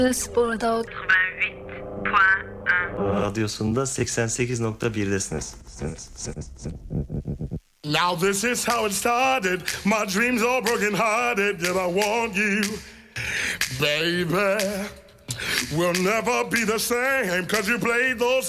Bordeaux. Radyosunda 88.1'desiniz. Now this is how it started. My dreams are broken hearted. Yet I want you, baby. We'll never be the same. 'Cause you played those